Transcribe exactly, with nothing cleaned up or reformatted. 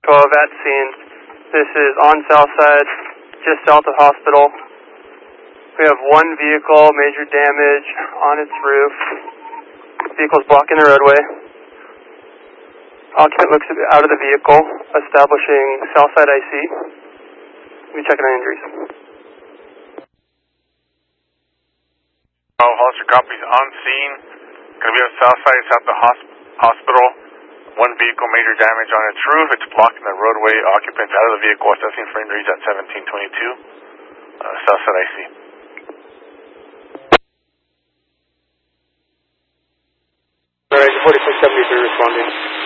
twelve at scene. This is on south side, just south of hospital. We have one vehicle, major damage on its roof. Vehicle's blocking the roadway. Occupant looks out of the vehicle, establishing south side I C. We'll be checking on injuries. Oh, Hollister copies on scene. Gonna be on south side, south of the hosp hospital. One vehicle, major damage on its roof. It's blocking the roadway. Occupants out of the vehicle, assessing for injuries at seventeen twenty-two. Uh, south side I C. Alright, forty-six seventy-three responding.